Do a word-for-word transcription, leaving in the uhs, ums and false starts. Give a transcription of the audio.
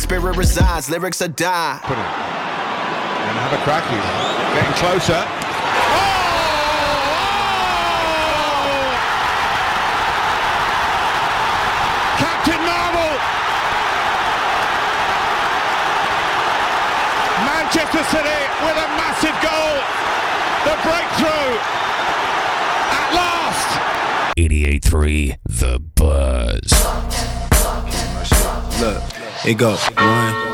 spirit resides, lyrics are die. Put it. And have a crack here. Getting closer. Captain Marvel! Manchester City with a massive goal. The breakthrough at last. eighty-eight point three The Buzz. Look, it goes one.